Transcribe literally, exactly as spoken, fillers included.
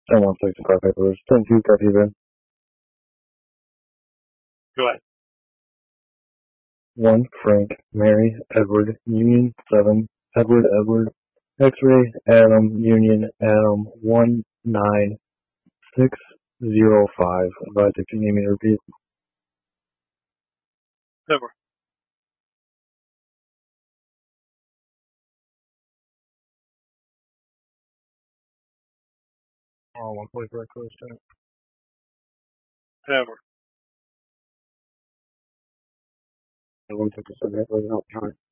ten one sixty-five papers. ten two, copy then. Go ahead. one, Frank, Mary, Edward, Union, seven, Edward, Edward, X-ray, Adam, Union, Adam, one nine six zero five. Advise if you need me to repeat. Over. Oh, one point for close chat. Over. I won't take a second.